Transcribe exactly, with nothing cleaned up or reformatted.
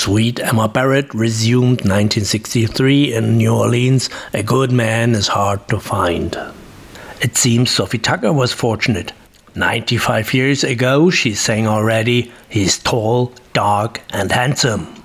Sweet Emma Barrett resumed nineteen sixty-three in New Orleans, "A good man is hard to find." It seems Sophie Tucker was fortunate. ninety-five years ago she sang already, "He's tall, dark and handsome."